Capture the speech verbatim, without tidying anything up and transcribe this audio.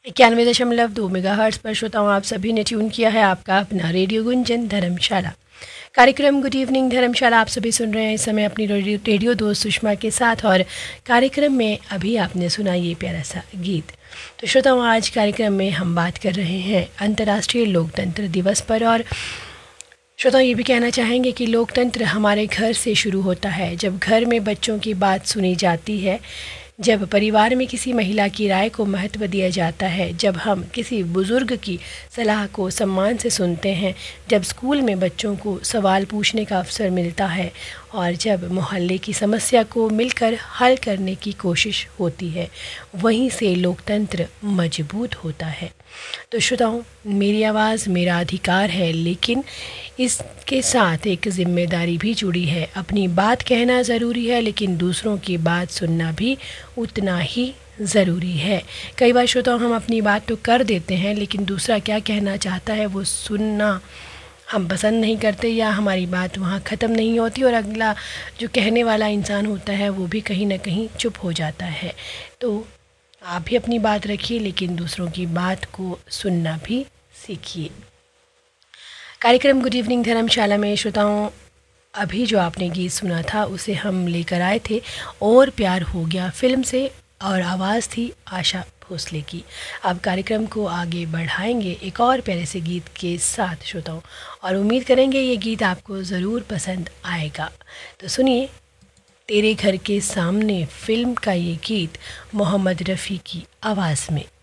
इक्यानवे दशमलव दो मेगा हर्ट्स पर श्रोताओं आप सभी ने ट्यून किया है आपका अपना रेडियो गुंजन धर्मशाला। कार्यक्रम गुड इवनिंग धर्मशाला आप सभी सुन रहे हैं इस समय अपनी रेडियो रेडियो दोस्त सुषमा के साथ। और कार्यक्रम में अभी आपने सुना ये प्यारा सा गीत। तो श्रोताओं आज कार्यक्रम में हम बात कर रहे हैं अंतर्राष्ट्रीय लोकतंत्र दिवस पर। और श्रोताओं ये भी कहना चाहेंगे कि लोकतंत्र हमारे घर से शुरू होता है। जब घर में बच्चों की बात सुनी जाती है, जब परिवार में किसी महिला की राय को महत्व दिया जाता है, जब हम किसी बुज़ुर्ग की सलाह को सम्मान से सुनते हैं, जब स्कूल में बच्चों को सवाल पूछने का अवसर मिलता है और जब मोहल्ले की समस्या को मिलकर हल करने की कोशिश होती है, वहीं से लोकतंत्र मजबूत होता है। तो श्रोताओं मेरी आवाज़ मेरा अधिकार है, लेकिन इसके साथ एक ज़िम्मेदारी भी जुड़ी है। अपनी बात कहना ज़रूरी है, लेकिन दूसरों की बात सुनना भी उतना ही ज़रूरी है। कई बार श्रोताओं हम अपनी बात तो कर देते हैं, लेकिन दूसरा क्या कहना चाहता है वो सुनना हम पसंद नहीं करते, या हमारी बात वहाँ ख़त्म नहीं होती और अगला जो कहने वाला इंसान होता है वो भी कहीं ना कहीं चुप हो जाता है। तो आप भी अपनी बात रखिए, लेकिन दूसरों की बात को सुनना भी सीखिए। कार्यक्रम गुड इवनिंग धर्मशाला में श्रोताओं अभी जो आपने गीत सुना था उसे हम लेकर आए थे और प्यार हो गया फिल्म से, और आवाज़ थी आशा भोसले की। अब कार्यक्रम को आगे बढ़ाएंगे एक और प्यारे से गीत के साथ श्रोताओं, और उम्मीद करेंगे ये गीत आपको ज़रूर पसंद आएगा। तो सुनिए तेरे घर के सामने फिल्म का ये गीत मोहम्मद रफ़ी की आवाज़ में।